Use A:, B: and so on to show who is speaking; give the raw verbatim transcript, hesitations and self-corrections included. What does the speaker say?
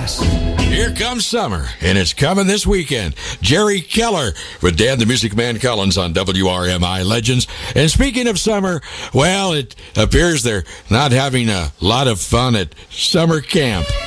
A: Yes. Here comes summer, and it's coming this weekend. Jerry Keller with Dan the Music Man Collins on W R M I Legends. And speaking of summer, well, it appears they're not having a lot of fun at summer camp.